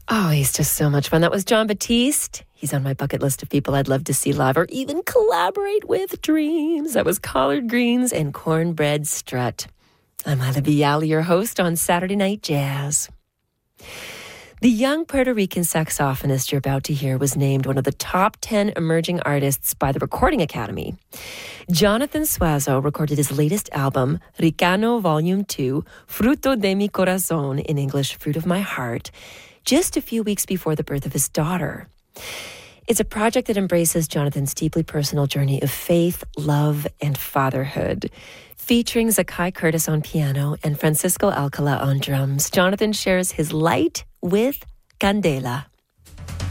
Oh, he's just so much fun. That was Jon Batiste. He's on my bucket list of people I'd love to see live or even collaborate with. Dreams. That was Collard Greens and Cornbread Strut. I'm Ila Viala, your host on Saturday Night Jazz. The young Puerto Rican saxophonist you're about to hear was named one of the top 10 emerging artists by the Recording Academy. Jonathan Suazo recorded his latest album, Ricano Volume 2, Fruto de mi Corazón, in English, Fruit of My Heart, just a few weeks before the birth of his daughter. It's a project that embraces Jonathan's deeply personal journey of faith, love, and fatherhood. Featuring Zakai Curtis on piano and Francisco Alcala on drums, Jonathan shares his light with Candela.